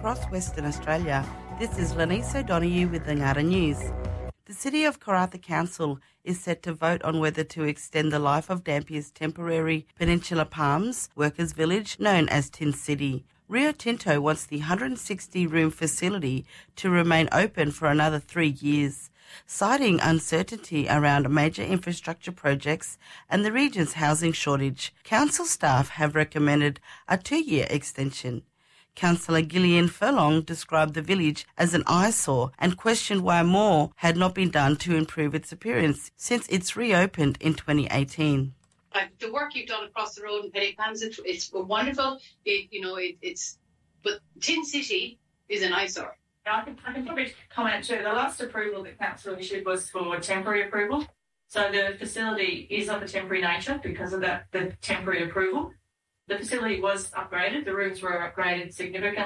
across Western Australia, this is Lanice O'Donoghue with the Ngara News. The City of Karratha Council is set to vote on whether to extend the life of Dampier's temporary Peninsula Palms Workers' Village, known as Tin City. Rio Tinto wants the 160-room facility to remain open for another 3 years, citing uncertainty around major infrastructure projects and the region's housing shortage. Council staff have recommended a 2-year extension. Councillor Gillian Furlong described the village as an eyesore and questioned why more had not been done to improve its appearance since it's reopened in 2018. The work you've done across the road in Petty Palms, it's wonderful. But Tin City is an eyesore. I can probably comment too. The last approval that council issued was for temporary approval. So the facility is of a temporary nature because of the temporary approval. The facility was upgraded. The rooms were upgraded significantly.